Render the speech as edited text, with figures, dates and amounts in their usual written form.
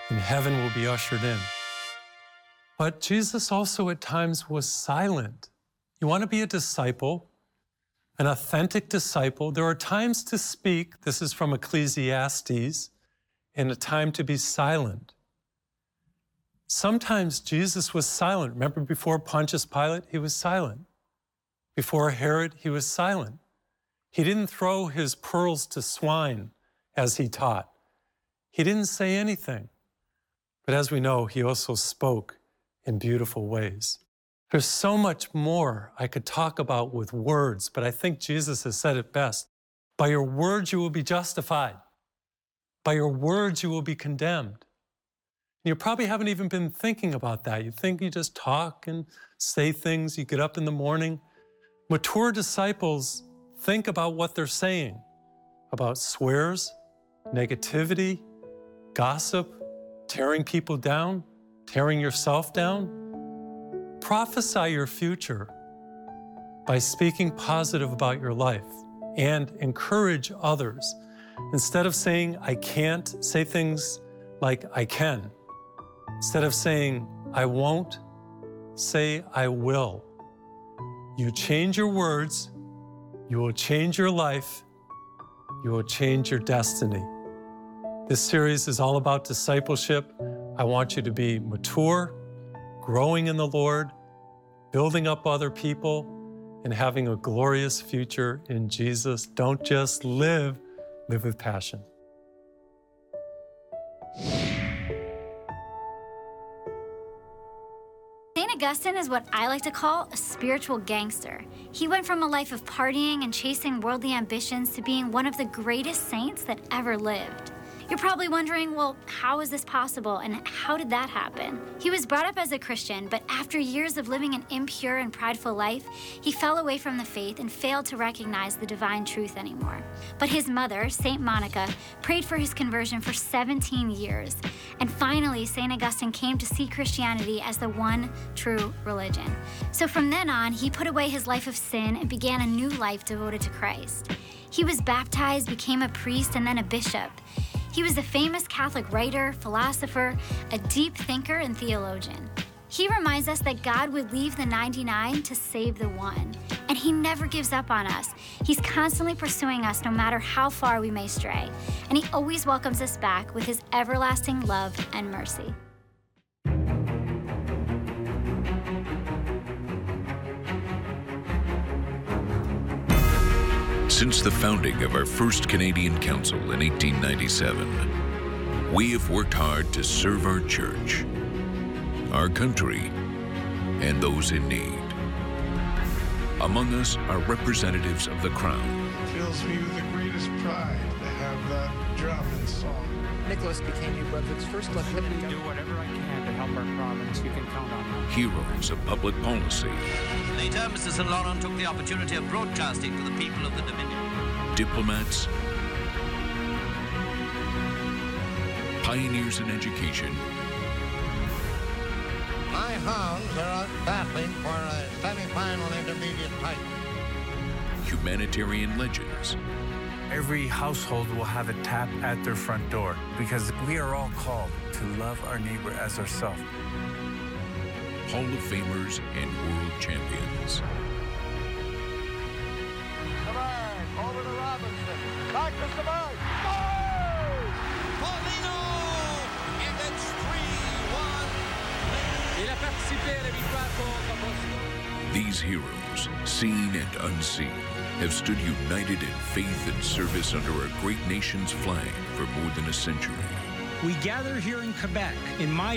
and heaven will be ushered in. But Jesus also at times was silent. You want to be a disciple, an authentic disciple, there are times to speak, this is from Ecclesiastes, and a time to be silent. Sometimes Jesus was silent. Remember before Pontius Pilate, he was silent. Before Herod, he was silent. He didn't throw his pearls to swine as he taught. He didn't say anything. But as we know, he also spoke in beautiful ways. There's so much more I could talk about with words, but I think Jesus has said it best. By your words you will be justified. By your words you will be condemned. And you probably haven't even been thinking about that. You think you just talk and say things, you get up in the morning. Mature disciples think about what they're saying, about swears, negativity, gossip, tearing people down, tearing yourself down. Prophesy your future by speaking positive about your life and encourage others. Instead of saying, I can't, say things like, I can. Instead of saying, I won't, say, I will. You change your words, you will change your life, you will change your destiny. This series is all about discipleship. I want you to be mature, growing in the Lord, building up other people, and having a glorious future in Jesus. Don't just live with passion. St. Augustine is what I like to call a spiritual gangster. He went from a life of partying and chasing worldly ambitions to being one of the greatest saints that ever lived. You're probably wondering, well, how is this possible and how did that happen? He was brought up as a Christian, but after years of living an impure and prideful life, he fell away from the faith and failed to recognize the divine truth anymore. But his mother, St. Monica, prayed for his conversion for 17 years. And finally, St. Augustine came to see Christianity as the one true religion. So from then on, he put away his life of sin and began a new life devoted to Christ. He was baptized, became a priest, and then a bishop. He was a famous Catholic writer, philosopher, a deep thinker, and theologian. He reminds us that God would leave the 99 to save the one. And he never gives up on us. He's constantly pursuing us no matter how far we may stray. And he always welcomes us back with his everlasting love and mercy. Since the founding of our first Canadian Council in 1897, we have worked hard to serve our church, our country, and those in need. Among us are representatives of the Crown. It fills me with the greatest pride to have that drum and song. Nicholas became New Brunswick's first lieutenant. Do whatever I can to help our province. You can count on me. Heroes of public policy. Later, Mr. St. Laurent took the opportunity of broadcasting to the people of the Dominion. Diplomats. Pioneers in education. My hounds are out battling for a semi-final intermediate title. Humanitarian legends. Every household will have a tap at their front door because we are all called to love our neighbor as ourselves. Hall of Famers and world champions. Savard, over to Robinson. Back to Savard. Paulino! And it's 3-1. Il a participé à la victoire contre Boston. These heroes, seen and unseen, have stood united in faith and service under our great nation's flag for more than a century. We gather here in Quebec, in my